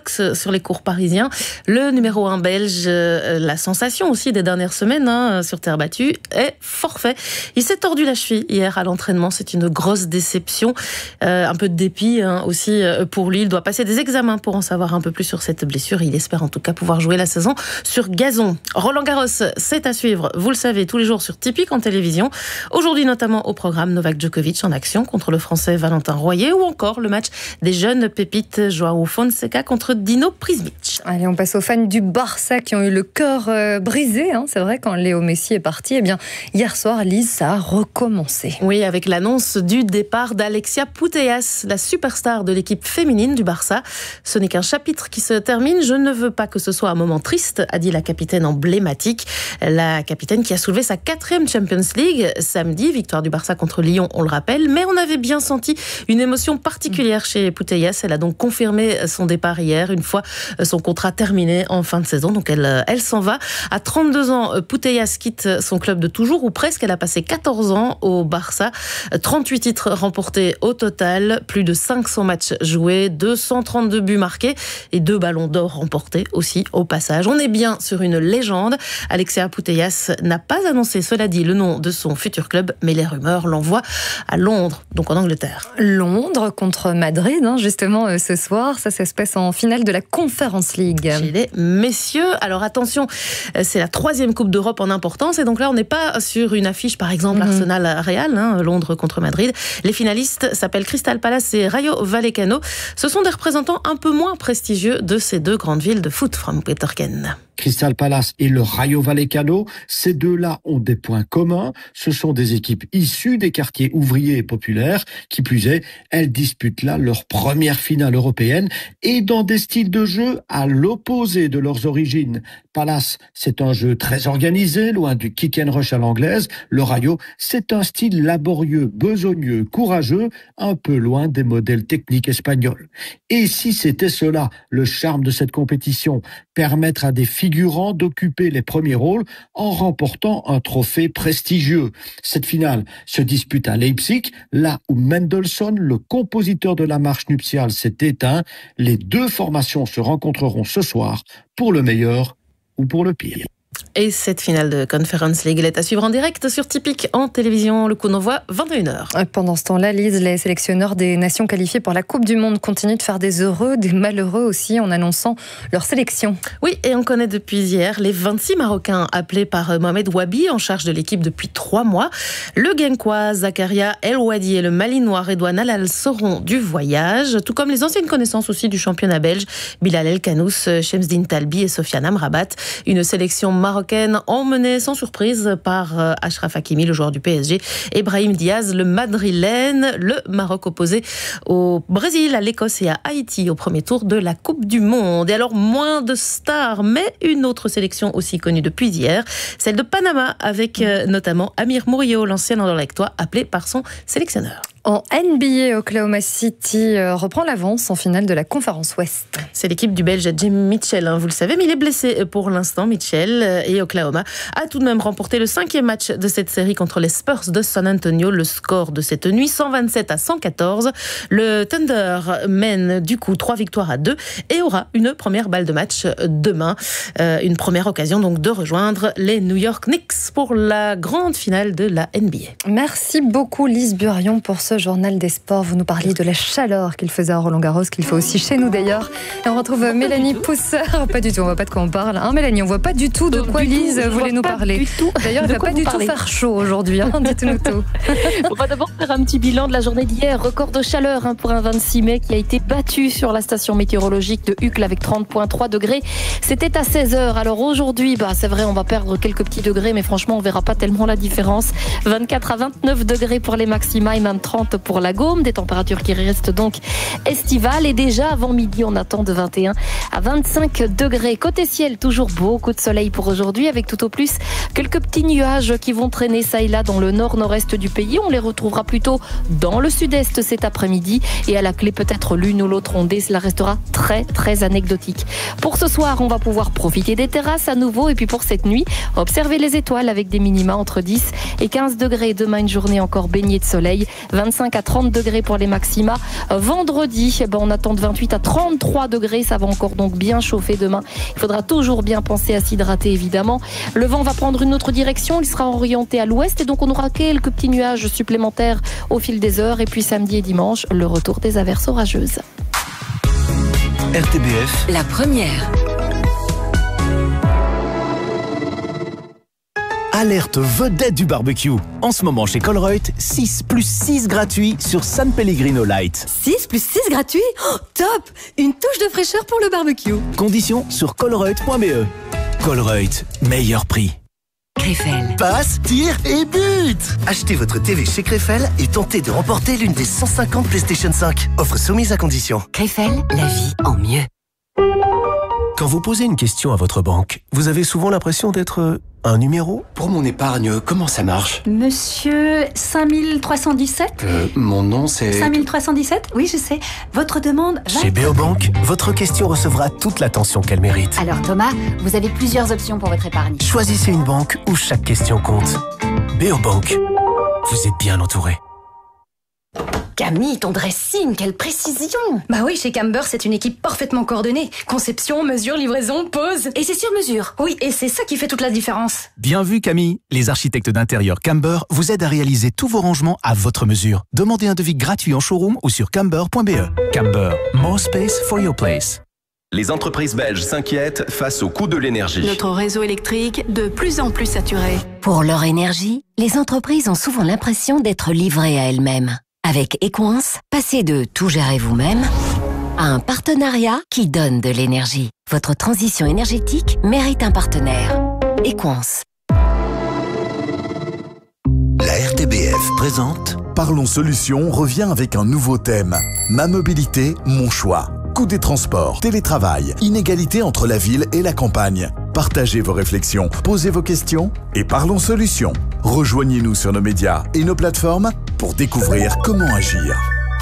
boxe sur les cours parisiens. Le numéro 1 belge, la sensation aussi des dernières semaines sur terre battue, est forfait. Il s'est tordu la cheville hier à l'entraînement. C'est une grosse déception. Un peu de dépit aussi pour lui. Il doit passer des examens pour en savoir un peu plus sur cette blessure. Il espère en tout cas pouvoir jouer la saison sur gazon. Roland Garros, c'est à suivre, vous le savez, tous les jours sur Tipic en télévision. Aujourd'hui notamment au programme Novak Djokovic en action contre le Français Valentin Royer ou encore le match des jeunes pépites João Fonseca contre Dino Prismic. Allez, on passe aux fans du Barça qui ont eu le cœur brisé. C'est vrai, quand Léo Messi est parti. Eh bien, hier soir, Lise, ça a recommencé. Oui, avec l'annonce du départ d'Alexia Putellas, la superstar de l'équipe féminine du Barça. Ce n'est qu'un chapitre qui se termine. Je ne veux pas que ce soit un moment triste, a dit la capitaine emblématique. La capitaine qui a soulevé sa 4e Champions League samedi. Victoire du Barça contre Lyon, on le rappelle. Mais on avait bien senti une émotion particulière chez Putellas. Elle a donc confirmé son départ hier, une fois son contrat terminé en fin de saison. Donc elle s'en va. À 32 ans, Putellas quitte son club de toujours, ou presque. Elle a passé 14 ans au Barça. 38 titres remportés au total. Plus de 500 matchs joués. 232 buts marqués. Et 2 ballons d'or remportés aussi au passage. On est bien sur une légende. Alexia Putellas n'a pas annoncé, cela dit, le nom de son futur club, mais les rumeurs l'envoient à Londres, donc en Angleterre. Londres contre Madrid, justement, ce soir. Ça se passe en finale de la Conference League. Chez les messieurs. Alors attention, c'est la 3e Coupe d'Europe en importance. Et donc là, on n'est pas sur une affiche, par exemple, Arsenal-Real, Londres contre Madrid. Les finalistes s'appellent Crystal Palace et Rayo Vallecano. Ce sont des représentants un peu moins prestigieux de ces 2 grandes villes de foot, from Peterken. Crystal Palace et le Rayo Vallecano, ces deux-là ont des points communs. Ce sont des équipes issues des quartiers ouvriers et populaires. Qui plus est, elles disputent là leur première finale européenne et dans des styles de jeu à l'opposé de leurs origines. Palace, c'est un jeu très organisé, loin du kick and rush à l'anglaise. Le Rayo, c'est un style laborieux, besogneux, courageux, un peu loin des modèles techniques espagnols. Et si c'était cela, le charme de cette compétition, permettre à des figurants d'occuper les premiers rôles en remportant un trophée prestigieux. Cette finale se dispute à Leipzig, là où Mendelssohn, le compositeur de la marche nuptiale, s'est éteint. Les 2 formations se rencontreront ce soir pour le meilleur ou pour le pire. Et cette finale de Conference League est à suivre en direct sur Tipic en télévision. Le coup d'envoi 21h. Pendant ce temps-là, Lise, les sélectionneurs des nations qualifiées pour la Coupe du Monde continuent de faire des heureux, des malheureux aussi, en annonçant leur sélection. Oui, et on connaît depuis hier les 26 Marocains appelés par Mohamed Wabi, en charge de l'équipe depuis 3 mois. Le Guencois Zakaria El Ouadi et le Malinois Redouane Alal seront du voyage, tout comme les anciennes connaissances aussi du championnat belge, Bilal El Kanous, Shemsdine Talbi et Sofiane Amrabat. Une sélection marocaine emmenée sans surprise par Achraf Hakimi, le joueur du PSG, et Brahim Diaz, le madrilène. Le Maroc opposé au Brésil, à l'Écosse et à Haïti au premier tour de la Coupe du Monde. Et alors, moins de stars, mais une autre sélection aussi connue depuis hier, celle de Panama, avec notamment Amir Murillo, l'ancien Anderlechtois, appelé par son sélectionneur. En NBA, Oklahoma City reprend l'avance en finale de la Conférence Ouest. C'est l'équipe du Belge Jim Mitchell, vous le savez, mais il est blessé pour l'instant, Mitchell. Et Oklahoma a tout de même remporté le 5e match de cette série contre les Spurs de San Antonio. Le score de cette nuit, 127-114. Le Thunder mène du coup 3-2 et aura une première balle de match demain. Une première occasion donc de rejoindre les New York Knicks pour la grande finale de la NBA. Merci beaucoup Lise Burion pour ce journal des sports. Vous nous parliez de la chaleur qu'il faisait à Roland-Garros, qu'il fait aussi chez nous d'ailleurs. Et on retrouve Mélanie Pousseur. Pas du tout, on voit pas de quoi on parle. Mélanie, on voit pas du tout de quoi Lise voulait nous parler. D'ailleurs, il va pas du tout faire chaud aujourd'hui. Dites-nous tout. On va d'abord faire un petit bilan de la journée d'hier. Record de chaleur pour un 26 mai qui a été battu sur la station météorologique de Uccle avec 30,3 degrés. C'était à 16h. Alors aujourd'hui, c'est vrai, on va perdre quelques petits degrés, mais franchement, on verra pas tellement la différence. 24 à 29 degrés pour les maxima et même 30 pour la Gaume, des températures qui restent donc estivales, et déjà avant midi on attend de 21 à 25 degrés. Côté ciel, toujours beaucoup de soleil pour aujourd'hui, avec tout au plus quelques petits nuages qui vont traîner ça et là dans le nord-nord-est du pays. On les retrouvera plutôt dans le sud-est cet après-midi, et à la clé peut-être l'une ou l'autre ondée. Cela restera très très anecdotique. Pour ce soir, on va pouvoir profiter des terrasses à nouveau, et puis pour cette nuit, observer les étoiles avec des minima entre 10 et 15 degrés. Demain, une journée encore baignée de soleil, 25 25 à 30 degrés pour les maxima. Vendredi, on attend de 28 à 33 degrés. Ça va encore donc bien chauffer demain. Il faudra toujours bien penser à s'hydrater, évidemment. Le vent va prendre une autre direction. Il sera orienté à l'ouest et donc on aura quelques petits nuages supplémentaires au fil des heures. Et puis samedi et dimanche, le retour des averses orageuses. RTBF, la première. Alerte vedette du barbecue. En ce moment chez Colruyt, 6 plus 6 gratuits sur San Pellegrino Light. 6 plus 6 gratuits? Oh, top! Une touche de fraîcheur pour le barbecue. Conditions sur colruyt.be. Colruyt, meilleur prix. Krefel. Passe, tire et but! Achetez votre TV chez Krefel et tentez de remporter l'une des 150 PlayStation 5. Offre soumise à condition. Krefel, la vie en mieux. Quand vous posez une question à votre banque, vous avez souvent l'impression d'être un numéro? Pour mon épargne, comment ça marche? Monsieur 5317 Mon nom c'est... 5317? Oui, je sais. Votre demande va... Chez Beobank, votre question recevra toute l'attention qu'elle mérite. Alors Thomas, vous avez plusieurs options pour votre épargne. Choisissez une banque où chaque question compte. Beobank, vous êtes bien entouré. Camille, ton dressing, quelle précision! Bah oui, chez Camber, c'est une équipe parfaitement coordonnée. Conception, mesure, livraison, pose. Et c'est sur mesure. Oui, et c'est ça qui fait toute la différence. Bien vu Camille, les architectes d'intérieur Camber vous aident à réaliser tous vos rangements à votre mesure. Demandez un devis gratuit en showroom ou sur camber.be. Camber, more space for your place. Les entreprises belges s'inquiètent face au coût de l'énergie. Notre réseau électrique de plus en plus saturé. Pour leur énergie, les entreprises ont souvent l'impression d'être livrées à elles-mêmes. Avec Equance, passez de tout gérer vous-même à un partenariat qui donne de l'énergie. Votre transition énergétique mérite un partenaire. Equance. La RTBF présente Parlons Solutions revient avec un nouveau thème. Ma mobilité, mon choix. Coût des transports, télétravail, inégalité entre la ville et la campagne. Partagez vos réflexions, posez vos questions et parlons solutions. Rejoignez-nous sur nos médias et nos plateformes pour découvrir comment agir.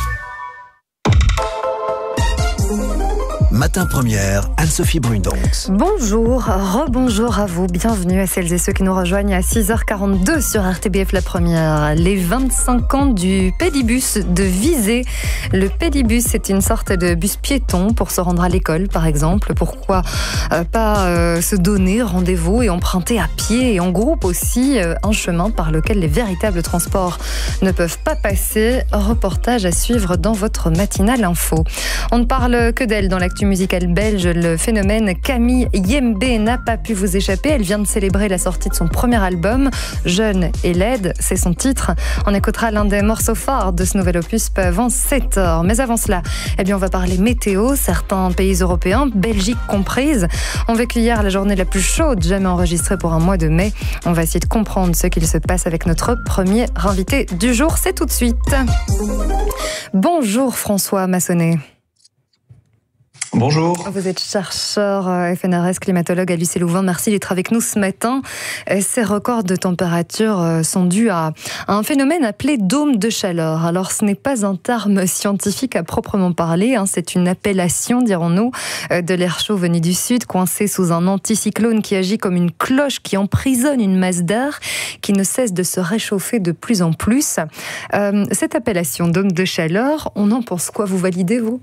Matin Première, Anne-Sophie Brundons. Bonjour, rebonjour à vous, bienvenue à celles et ceux qui nous rejoignent à 6h42 sur RTBF La Première. Les 25 ans du Pédibus de Visé. Le Pédibus, c'est une sorte de bus piéton pour se rendre à l'école, par exemple. Pourquoi pas se donner rendez-vous et emprunter à pied et en groupe aussi un chemin par lequel les véritables transports ne peuvent pas passer. Reportage à suivre dans votre matinale info. On ne parle que d'elle dans l'actu musicale belge. Le phénomène Camille Yembe n'a pas pu vous échapper. Elle vient de célébrer la sortie de son premier album, Jeune et laide, c'est son titre. On écoutera l'un des morceaux phares de ce nouvel opus avant 7h. Mais avant cela, on va parler météo. Certains pays européens, Belgique comprise, ont vécu hier la journée la plus chaude jamais enregistrée pour un mois de mai. On va essayer de comprendre ce qu'il se passe avec notre premier invité du jour. C'est tout de suite. Bonjour François Massonnet. Bonjour. Vous êtes chercheur FNRS, climatologue à l'UCLouvain. Merci d'être avec nous ce matin. Ces records de température sont dus à un phénomène appelé dôme de chaleur. Alors, ce n'est pas un terme scientifique à proprement parler. C'est une appellation, dirons-nous, de l'air chaud venu du sud, coincé sous un anticyclone qui agit comme une cloche qui emprisonne une masse d'air qui ne cesse de se réchauffer de plus en plus. Cette appellation dôme de chaleur, on en pense quoi? Vous validez, vous?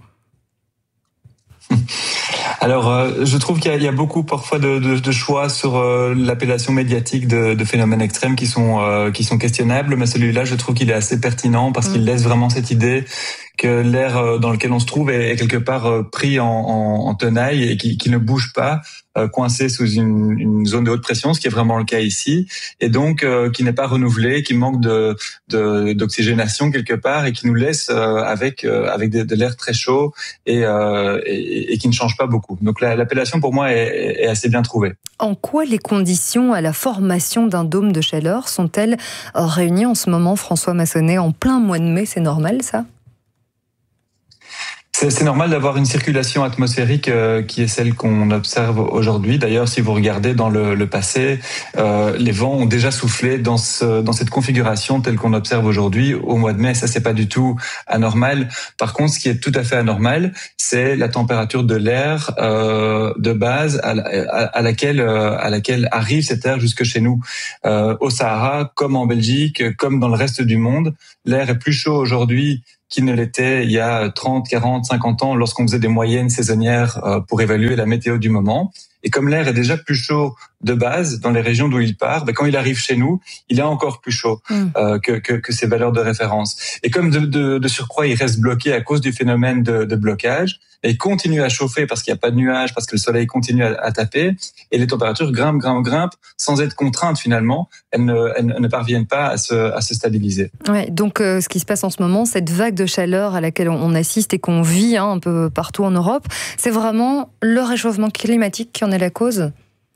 Alors, je trouve qu'il y a beaucoup parfois de choix sur l'appellation médiatique de phénomènes extrêmes qui sont questionnables, mais celui-là, je trouve qu'il est assez pertinent parce qu'il laisse vraiment cette idée que l'air dans lequel on se trouve est quelque part pris en tenaille et qui ne bouge pas, coincé sous une zone de haute pression, ce qui est vraiment le cas ici, et donc qui n'est pas renouvelé, qui manque d'oxygénation quelque part et qui nous laisse avec de l'air très chaud et qui ne change pas beaucoup. Donc l'appellation pour moi est assez bien trouvée. En quoi les conditions à la formation d'un dôme de chaleur sont-elles réunies en ce moment, François Massonnet, en plein mois de mai? C'est normal ça? C'est normal d'avoir une circulation atmosphérique qui est celle qu'on observe aujourd'hui. D'ailleurs, si vous regardez dans le passé, les vents ont déjà soufflé dans cette configuration telle qu'on observe aujourd'hui au mois de mai. Ça, c'est pas du tout anormal. Par contre, ce qui est tout à fait anormal, c'est la température de l'air de base à laquelle arrive cet air jusque chez nous. Au Sahara, comme en Belgique, comme dans le reste du monde, l'air est plus chaud aujourd'hui qu'il ne l'était il y a 30, 40, 50 ans lorsqu'on faisait des moyennes saisonnières pour évaluer la météo du moment. Et comme l'air est déjà plus chaud de base dans les régions d'où il part, quand il arrive chez nous, il est encore plus chaud que ses valeurs de référence. Et comme de surcroît, il reste bloqué à cause du phénomène de blocage, et il continue à chauffer parce qu'il n'y a pas de nuages, parce que le soleil continue à taper, et les températures grimpent sans être contraintes finalement. Elles ne parviennent pas à se stabiliser. Ouais, donc ce qui se passe en ce moment, cette vague de chaleur à laquelle on assiste et qu'on vit un peu partout en Europe, c'est vraiment le réchauffement climatique qui en est la cause ?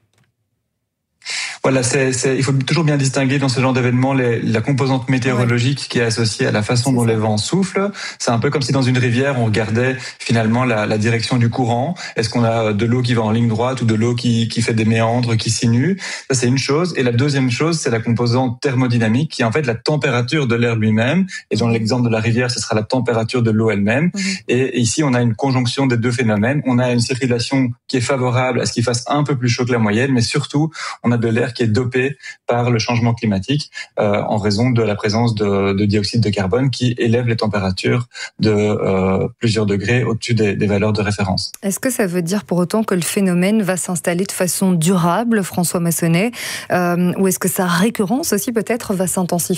Voilà, il faut toujours bien distinguer dans ce genre d'événement la composante météorologique qui est associée à la façon dont les vents soufflent. C'est un peu comme si dans une rivière, on regardait finalement la direction du courant. Est-ce qu'on a de l'eau qui va en ligne droite ou de l'eau qui fait des méandres, qui sinue? Ça, c'est une chose. Et la deuxième chose, c'est la composante thermodynamique qui est en fait la température de l'air lui-même. Et dans l'exemple de la rivière, ce sera la température de l'eau elle-même. Et ici, on a une conjonction des deux phénomènes. On a une circulation qui est favorable à ce qu'il fasse un peu plus chaud que la moyenne, mais surtout, on a de l'air qui est dopé par le changement climatique en raison de la présence de dioxyde de carbone qui élève les températures de plusieurs degrés au-dessus des valeurs de référence. Est-ce que ça veut dire pour autant que le phénomène va s'installer de façon durable, François Massonnet, ou est-ce que sa récurrence aussi peut-être va s'intensifier ?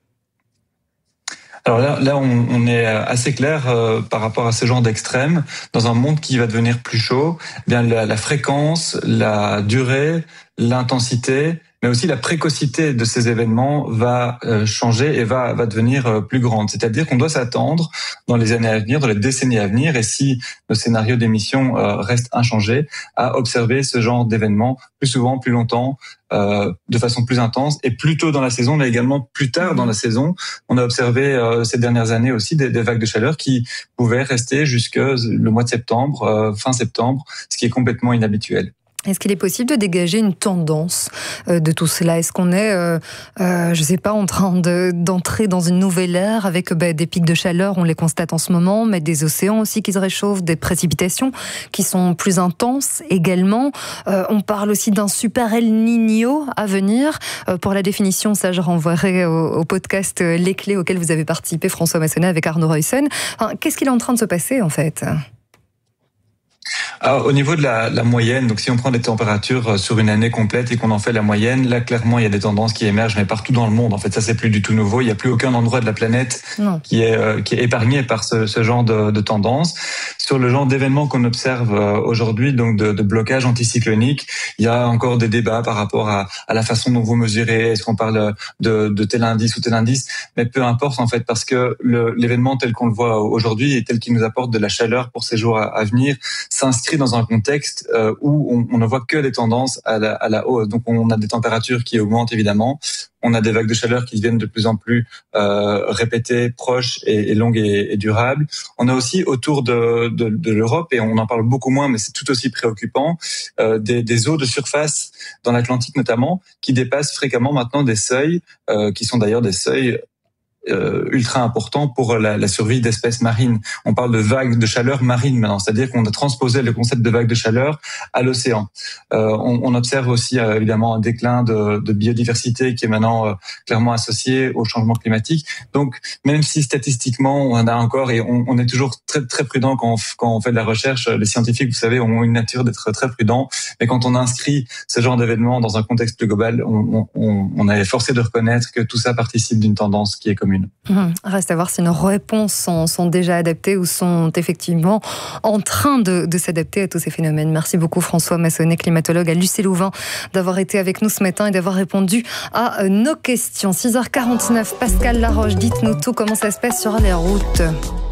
Alors là, on est assez clair par rapport à ce genre d'extrême. Dans un monde qui va devenir plus chaud, bien la fréquence, la durée, l'intensité, mais aussi la précocité de ces événements va changer et va devenir plus grande. C'est-à-dire qu'on doit s'attendre dans les années à venir, dans les décennies à venir, et si le scénario d'émission reste inchangé, à observer ce genre d'événements plus souvent, plus longtemps, de façon plus intense et plus tôt dans la saison, mais également plus tard dans la saison. On a observé ces dernières années aussi des vagues de chaleur qui pouvaient rester jusque le mois de septembre, fin septembre, ce qui est complètement inhabituel. Est-ce qu'il est possible de dégager une tendance de tout cela ? Est-ce qu'on est, je ne sais pas, en train d'entrer dans une nouvelle ère avec des pics de chaleur, on les constate en ce moment, mais des océans aussi qui se réchauffent, des précipitations qui sont plus intenses également. On parle aussi d'un super El Niño à venir. Pour la définition, ça je renvoierai au podcast Les Clés auquel vous avez participé, François Massonnet, avec Arnaud Ruyssen. Enfin, qu'est-ce qu'il est en train de se passer en fait ? Alors, au niveau de la moyenne, donc si on prend des températures sur une année complète et qu'on en fait la moyenne, là clairement il y a des tendances qui émergent, mais partout dans le monde. En fait, ça c'est plus du tout nouveau. Il n'y a plus aucun endroit de la planète qui est épargné par ce genre de tendances. Sur le genre d'événements qu'on observe aujourd'hui, donc de blocage anticyclonique, il y a encore des débats par rapport à la façon dont vous mesurez. Est-ce qu'on parle de tel indice ou tel indice? Mais peu importe en fait, parce que l'événement tel qu'on le voit aujourd'hui et tel qu'il nous apporte de la chaleur pour ces jours à venir s'inscrit dans un contexte où on ne voit que des tendances à la hausse. Donc on a des températures qui augmentent évidemment, on a des vagues de chaleur qui deviennent de plus en plus répétées, proches et longues et durables. On a aussi autour de l'Europe, et on en parle beaucoup moins, mais c'est tout aussi préoccupant, des eaux de surface dans l'Atlantique notamment, qui dépassent fréquemment maintenant des seuils, qui sont d'ailleurs des seuils ultra important pour la survie d'espèces marines. On parle de vagues de chaleur marine maintenant, c'est-à-dire qu'on a transposé le concept de vague de chaleur à l'océan. On observe aussi évidemment un déclin de biodiversité qui est maintenant clairement associé au changement climatique. Donc même si statistiquement on en a encore, et on est toujours très très prudent quand on fait de la recherche, les scientifiques, vous savez, ont une nature d'être très prudents, mais quand on inscrit ce genre d'événement dans un contexte plus global, on est forcé de reconnaître que tout ça participe d'une tendance qui est commune. Reste à voir si nos réponses sont déjà adaptées ou sont effectivement en train de s'adapter à tous ces phénomènes. Merci beaucoup François Massonnet, climatologue à l'UC-Louvain, d'avoir été avec nous ce matin et d'avoir répondu à nos questions. 6h49, Pascal Laroche, dites-nous tout, comment ça se passe sur les routes ?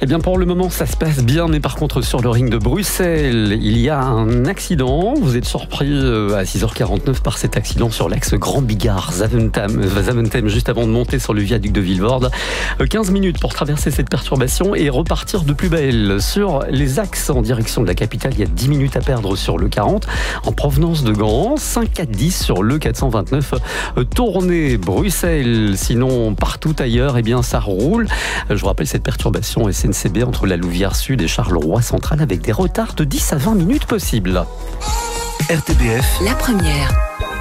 Eh bien, pour le moment, ça se passe bien, mais par contre, sur le ring de Bruxelles, il y a un accident. Vous êtes surpris à 6h49 par cet accident sur l'axe Grand Bigard, Zaventem, juste avant de monter sur le viaduc de Vilvoorde. 15 minutes pour traverser cette perturbation et repartir de plus belle. Sur les axes en direction de la capitale, il y a 10 minutes à perdre sur le 40 en provenance de Gand, 5 à 10 sur le 429 tournée Bruxelles. Sinon, partout ailleurs, eh bien, ça roule. Je vous rappelle cette perturbation SNCB entre la Louvière Sud et Charleroi Central avec des retards de 10 à 20 minutes possibles. RTBF, la première.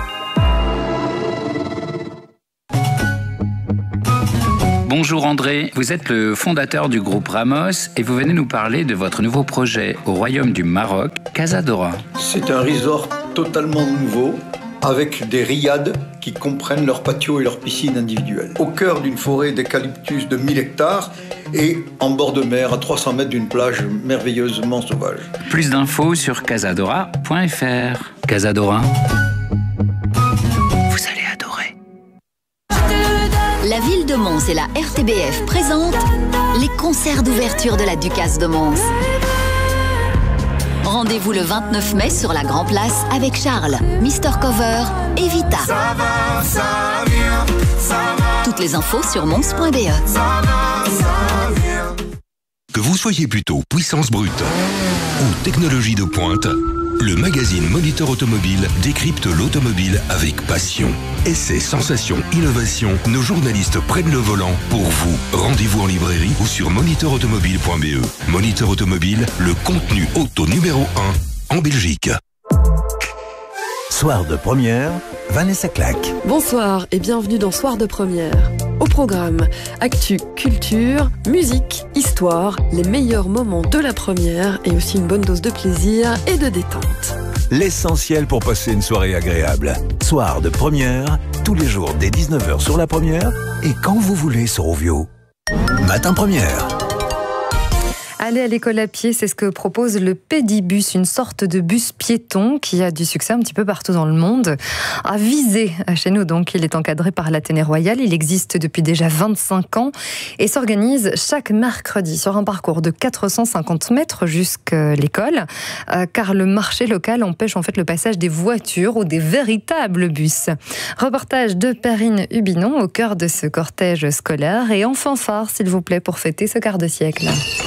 Bonjour André, vous êtes le fondateur du groupe Ramos et vous venez nous parler de votre nouveau projet au Royaume du Maroc, Casadora. C'est un resort totalement nouveau, avec des riads qui comprennent leur patio et leur piscine individuelle. Au cœur d'une forêt d'eucalyptus de 1000 hectares et en bord de mer à 300 mètres d'une plage merveilleusement sauvage. Plus d'infos sur casadora.fr. Casadora, vous allez adorer. La ville de Mons et la RTBF présentent les concerts d'ouverture de la Ducasse de Mons. Rendez-vous le 29 mai sur la Grand Place avec Charles, Mr Cover et Vita. Ça va, ça vient, ça va. Toutes les infos sur mons.be. Que vous soyez plutôt puissance brute ou technologie de pointe, le magazine Moniteur Automobile décrypte l'automobile avec passion. Essais, sensations, innovations, nos journalistes prennent le volant pour vous. Rendez-vous en librairie ou sur moniteurautomobile.be. Moniteur Automobile, le contenu auto numéro 1 en Belgique. Soir de première, Vanessa Claque. Bonsoir et bienvenue dans Soir de première. Au programme, actu, culture, musique, histoire, les meilleurs moments de la première et aussi une bonne dose de plaisir et de détente. L'essentiel pour passer une soirée agréable. Soir de première, tous les jours dès 19h sur la première et quand vous voulez sur Ovio. Matin première. Aller à l'école à pied, c'est ce que propose le Pédibus, une sorte de bus piéton qui a du succès un petit peu partout dans le monde. À Visé, chez nous donc, il est encadré par l'Athénée Royal. Il existe depuis déjà 25 ans et s'organise chaque mercredi sur un parcours de 450 mètres jusqu'à l'école, car le marché local empêche en fait le passage des voitures ou des véritables bus. Reportage de Perrine Hubinon au cœur de ce cortège scolaire et en fanfare, s'il vous plaît, pour fêter ce quart de siècle.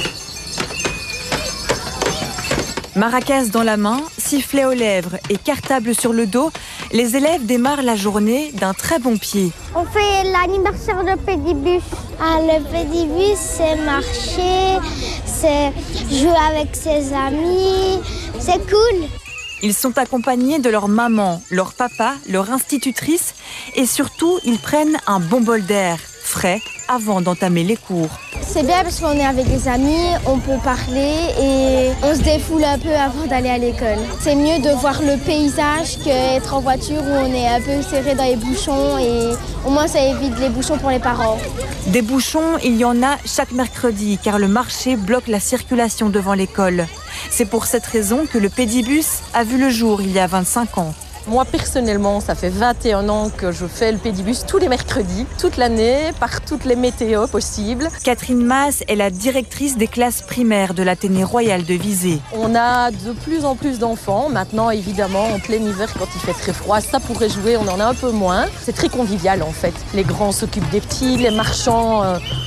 Maracas dans la main, sifflet aux lèvres et cartable sur le dos, les élèves démarrent la journée d'un très bon pied. On fait l'anniversaire de Pédibus. Le Pédibus, c'est marcher, c'est jouer avec ses amis, c'est cool. Ils sont accompagnés de leur maman, leur papa, leur institutrice et surtout, ils prennent un bon bol d'air frais avant d'entamer les cours. C'est bien parce qu'on est avec des amis, on peut parler et on se défoule un peu avant d'aller à l'école. C'est mieux de voir le paysage qu'être en voiture où on est un peu serré dans les bouchons et au moins ça évite les bouchons pour les parents. Des bouchons, il y en a chaque mercredi car le marché bloque la circulation devant l'école. C'est pour cette raison que le Pédibus a vu le jour il y a 25 ans. Moi, personnellement, ça fait 21 ans que je fais le Pédibus tous les mercredis, toute l'année, par toutes les météos possibles. Catherine Maas est la directrice des classes primaires de l'Athénée Royal de Visé. On a de plus en plus d'enfants. Maintenant, évidemment, en plein hiver, quand il fait très froid, ça pourrait jouer, on en a un peu moins. C'est très convivial, en fait. Les grands s'occupent des petits, les marchands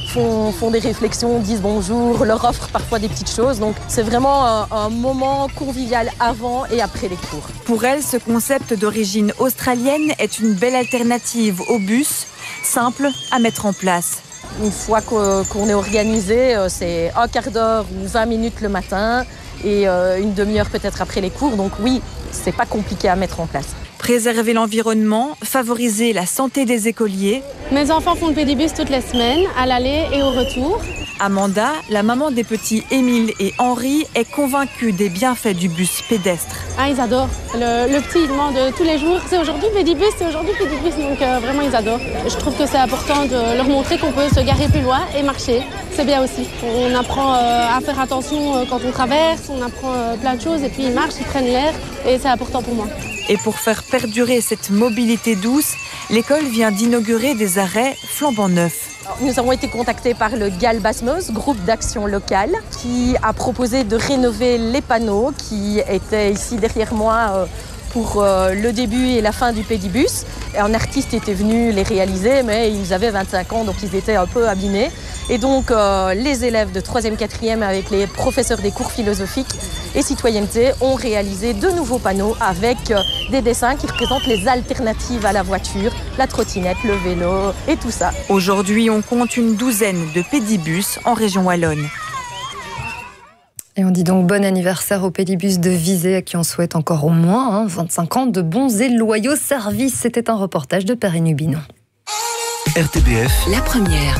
font des réflexions, disent bonjour, leur offrent parfois des petites choses. Donc, c'est vraiment un moment convivial avant et après les cours. Pour elle, ce concept d'origine australienne est une belle alternative au bus, simple à mettre en place. Une fois qu'on est organisé, c'est un quart d'heure ou 20 minutes le matin et une demi-heure peut-être après les cours. Donc oui, c'est pas compliqué à mettre en place. Préserver l'environnement, favoriser la santé des écoliers. Mes enfants font le Pédibus toutes les semaines, à l'aller et au retour. Amanda, la maman des petits Émile et Henri, est convaincue des bienfaits du bus pédestre. Ah, ils adorent. Le petit, il demande tous les jours, c'est aujourd'hui Pédibus, c'est aujourd'hui Pédibus. Donc vraiment, ils adorent. Je trouve que c'est important de leur montrer qu'on peut se garer plus loin et marcher. C'est bien aussi. On apprend à faire attention quand on traverse, on apprend plein de choses et puis ils marchent, ils prennent l'air et c'est important pour moi. Et pour faire perdurer cette mobilité douce, l'école vient d'inaugurer des arrêts flambant neufs. Nous avons été contactés par le Galbasmos, groupe d'action locale, qui a proposé de rénover les panneaux qui étaient ici derrière moi pour le début et la fin du pédibus. Et un artiste était venu les réaliser, mais ils avaient 25 ans, donc ils étaient un peu abîmés. Et donc les élèves de 3e, 4e avec les professeurs des cours philosophiques et citoyenneté ont réalisé de nouveaux panneaux avec des dessins qui représentent les alternatives à la voiture, la trottinette, le vélo et tout ça. Aujourd'hui, on compte une douzaine de pédibus en région wallonne. Et on dit donc bon anniversaire au pédibus de Visé, à qui on souhaite encore au moins 25 ans de bons et loyaux services. C'était un reportage de Perrine Hubinon. RTBF, la première.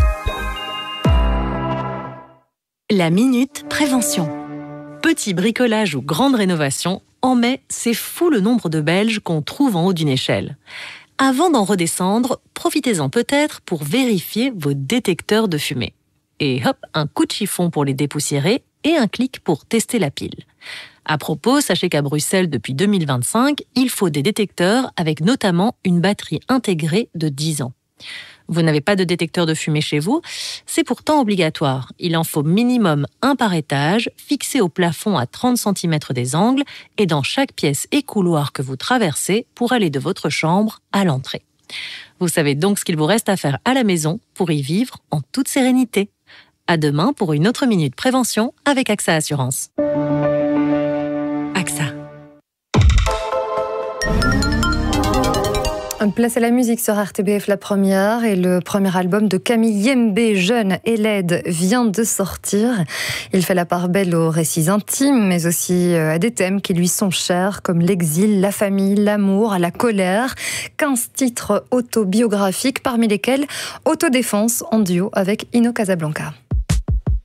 La Minute Prévention. Petit bricolage ou grande rénovation, en mai, c'est fou le nombre de Belges qu'on trouve en haut d'une échelle. Avant d'en redescendre, profitez-en peut-être pour vérifier vos détecteurs de fumée. Et hop, un coup de chiffon pour les dépoussiérer et un clic pour tester la pile. À propos, sachez qu'à Bruxelles, depuis 2025, il faut des détecteurs avec notamment une batterie intégrée de 10 ans. Vous n'avez pas de détecteur de fumée chez vous? C'est pourtant obligatoire. Il en faut minimum un par étage, fixé au plafond à 30 cm des angles et dans chaque pièce et couloir que vous traversez pour aller de votre chambre à l'entrée. Vous savez donc ce qu'il vous reste à faire à la maison pour y vivre en toute sérénité. À demain pour une autre Minute Prévention avec AXA Assurance. AXA. Place à la musique sur RTBF la première, et le premier album de Camille Yembe, Jeune et laide, vient de sortir. Il fait la part belle aux récits intimes, mais aussi à des thèmes qui lui sont chers, comme l'exil, la famille, l'amour, la colère. 15 titres autobiographiques, parmi lesquels Autodéfense en duo avec Ino Casablanca.